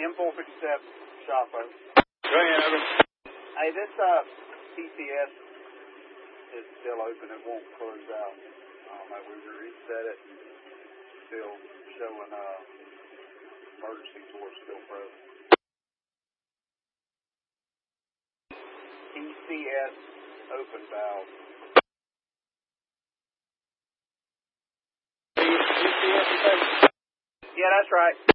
M457 Shopper. Go ahead, over. Hey, this PCS is still open. It won't close out. We reset it. Still showing emergency door still present. PCS open valve. PCS is open. Yeah, that's right.